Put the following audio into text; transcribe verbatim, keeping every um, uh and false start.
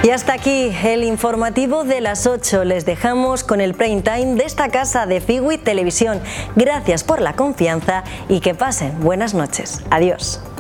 Y hasta aquí el informativo de las ocho. Les dejamos con el prime time de esta casa de Figui Televisión. Gracias por la confianza y que pasen buenas noches. Adiós.